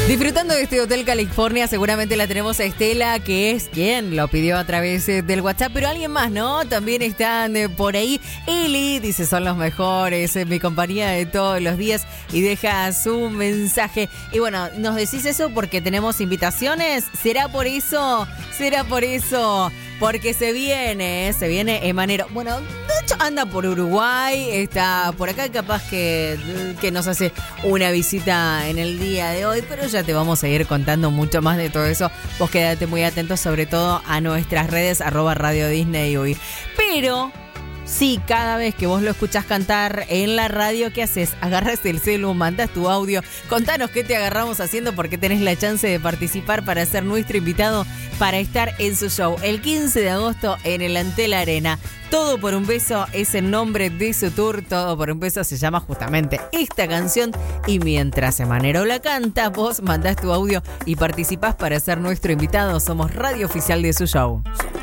Disfrutando de este Hotel California, seguramente la tenemos a Estela, que es quien lo pidió a través del WhatsApp, pero alguien más, ¿no? También están por ahí. Eli dice, son los mejores, mi compañía de todos los días, y deja su mensaje. Y bueno, nos decís eso porque tenemos invitaciones. ¿Será por eso? ¿Será por eso? Porque se viene Emanero. Bueno, de hecho anda por Uruguay, está por acá, capaz que nos hace una visita en el día de hoy, pero ya te vamos a ir contando mucho más de todo eso. Vos quédate muy atento, sobre todo a nuestras redes, @Radio Disney UI. Pero sí, cada vez que vos lo escuchás cantar en la radio, ¿qué haces? Agarras el celu, mandás tu audio, contanos qué te agarramos haciendo, porque tenés la chance de participar para ser nuestro invitado, para estar en su show el 15 de agosto en el Antel Arena. Todo por un beso es el nombre de su tour. Todo por un beso se llama justamente esta canción. Y mientras Emanero la canta, vos mandás tu audio y participás para ser nuestro invitado. Somos radio oficial de su show.